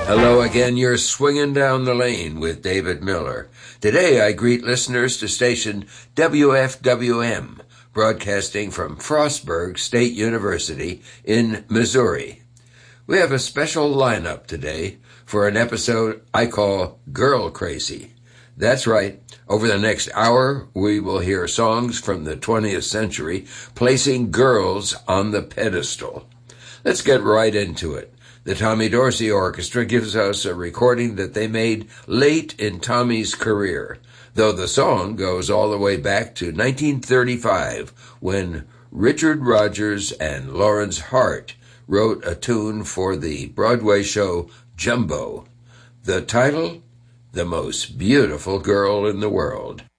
Hello again, you're swinging down the lane with David Miller. Today I greet listeners to station WFWM, broadcasting from Frostburg State University in Missouri. We have a special lineup today for an episode I call Girl Crazy. That's right, over the next hour we will hear songs from the 20th century placing girls on the pedestal. Let's get right into it. The Tommy Dorsey Orchestra gives us a recording that they made late in Tommy's career, though the song goes all the way back to 1935 when Richard Rodgers and Lawrence Hart wrote a tune for the Broadway show Jumbo. The title, The Most Beautiful Girl in the World.